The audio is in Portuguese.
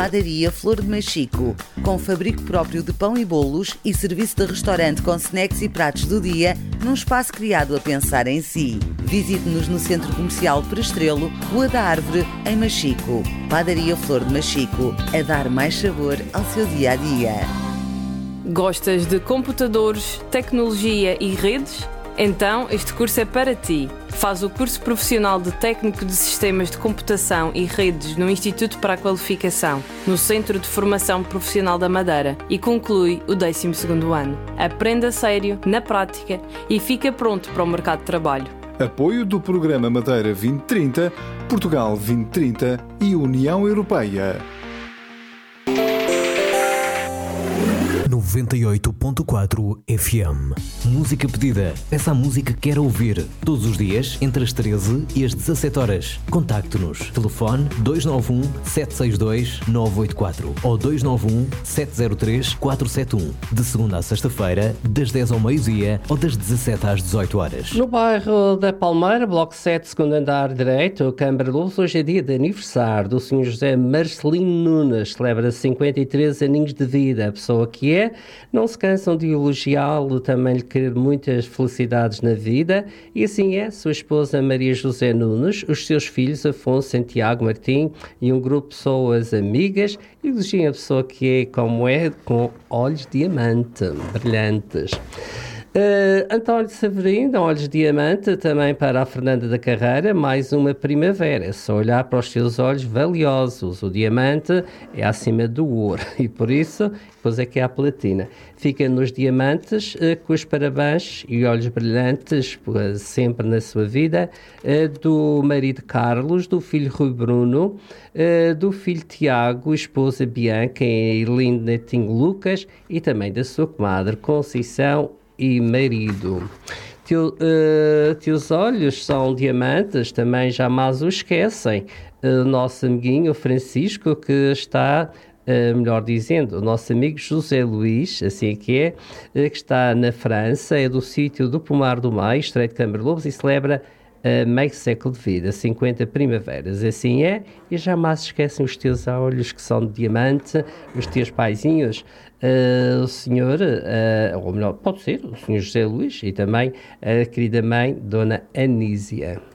Padaria Flor de Machico, com fabrico próprio de pão e bolos e serviço de restaurante com snacks e pratos do dia, num espaço criado a pensar em si. Visite-nos no Centro Comercial Prestrelo, Rua da Árvore, em Machico. Padaria Flor de Machico, a dar mais sabor ao seu dia-a-dia. Gostas de computadores, tecnologia e redes? Então, este curso é para ti. Faz o curso profissional de Técnico de Sistemas de Computação e Redes no Instituto para a Qualificação, no Centro de Formação Profissional da Madeira, e conclui o 12º ano. Aprenda a sério, na prática, e fica pronto para o mercado de trabalho. Apoio do Programa Madeira 2030, Portugal 2030 e União Europeia. 98.4 FM. Música pedida. Peça a música que quer ouvir. Todos os dias, entre as 13 e as 17 horas. Contacte-nos. Telefone 291 762 984 ou 291 703 471. De segunda a sexta-feira, das 10 ao meio-dia ou das 17 às 18 horas. No bairro da Palmeira, bloco 7, segundo andar direito, Câmara de Lobos, hoje é dia de aniversário do Sr. José Marcelino Nunes. Celebra 53 aninhos de vida. A pessoa que é, não se cansam de elogiá-lo, também lhe querer muitas felicidades na vida, e assim é, sua esposa Maria José Nunes, os seus filhos Afonso, Santiago, Martim e um grupo de pessoas amigas, elogiam a pessoa que é como é, com olhos diamante, brilhantes. António Severino, olhos diamante, também para a Fernanda da Carreira, mais uma primavera, é só olhar para os seus olhos valiosos, o diamante é acima do ouro e por isso, depois é que há a platina. Fica nos diamantes, com os parabéns e olhos brilhantes, sempre na sua vida, do marido Carlos, do filho Rui Bruno, do filho Tiago, esposa Bianca e lindo netinho Lucas e também da sua comadre Conceição e marido. Teus olhos são diamantes, também jamais o esquecem. Nosso amiguinho Francisco, que está, melhor dizendo, o nosso amigo José Luís, assim que está na França, é do sítio do Pomar do Maio, Estreito de Câmara de Lobos, e celebra meio século de vida, 50 primaveras, assim é, e jamais se esquecem os teus olhos que são de diamante, os teus paizinhos, o senhor, ou melhor, pode ser, o senhor José Luís, e também a querida mãe, Dona Anísia.